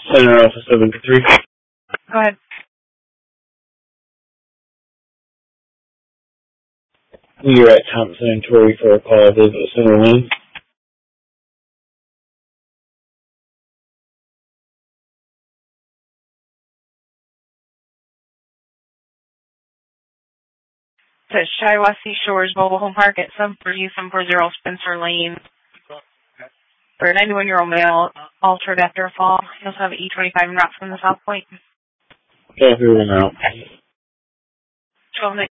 Center Office 73. Go ahead. You're at Thompson and Torrey for a call visit with Center Lane. It says Shiawassee Shores Mobile Home Park at 740 Spencer Lane. For a 91-year-old male, altered after a fall. He also have an E25 route from the South Point. Copy right now. 12